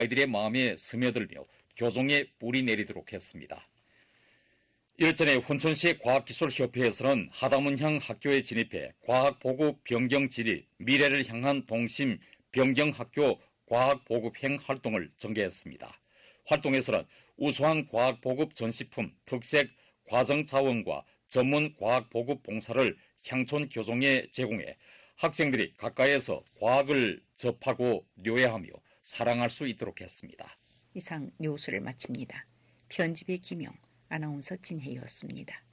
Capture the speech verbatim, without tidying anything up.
아이들의 마음에 스며들며 교종에 뿌리 내리도록 했습니다. 일전에 훈천시 과학기술협회에서는 하다문향 학교에 진입해 과학보급 변경 질의, 미래를 향한 동심 변경학교 과학보급행 활동을 전개했습니다. 활동에서는 우수한 과학보급 전시품, 특색 과정자원과 전문 과학보급 봉사를 향촌 교종에 제공해 학생들이 가까이에서 과학을 접하고 료해하며 사랑할 수 있도록 했습니다. 이상 뉴스를 마칩니다. 편집의 김영, 아나운서 진혜였습니다.